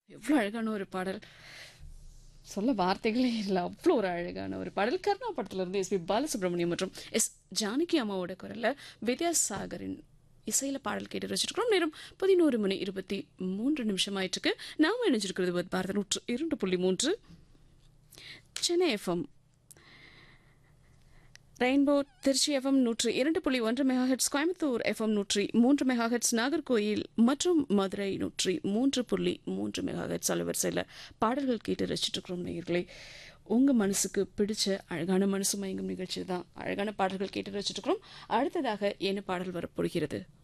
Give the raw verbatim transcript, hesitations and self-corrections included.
எவ்வளோ அழகான ஒரு பாடல். சொல்ல வார்த்தைகளே இல்லை. அவ்வளோ ஒரு அழகான ஒரு பாடல். கர்ணா படத்திலிருந்து எஸ் பி பாலசுப்ரமணியம் மற்றும் எஸ் ஜானகி அம்மாவோட குரல்ல வித்யாசாகரின் இசையில பாடல் கேட்டு வச்சிருக்கிறோம். நேரம் பதினோரு மணி இருபத்தி மூன்று நிமிஷம் ஆயிட்டு இருக்கு. நாம இணைஞ்சிருக்கிறது பாரத நூற்று இரண்டு புள்ளி மூன்று Chennai FM rainbow Trichy FM நூற்றி இரண்டு புள்ளி ஒன்று மெகாஹெட்ஸ், கோயம்புத்தூர் எஃப்எம் நூற்றி மூன்று மெகாஹெட்ஸ், நாகர்கோயில் மற்றும் மதுரை நூற்றி மூன்று புள்ளி மூன்று மெகாஹெட்ஸ் அலைவரிசையில் பாடல்கள் கேட்டு ரசிச்சுட்டு இருக்கிறோம். நேயர்களே, உங்கள் மனசுக்கு பிடிச்ச அழகான மனசு மயங்கும் நிகழ்ச்சி தான் அழகான பாடல்கள் கேட்டு ரசிச்சுட்டு இருக்கிறோம். அடுத்ததாக என்ன பாடல் வரப்போகிறது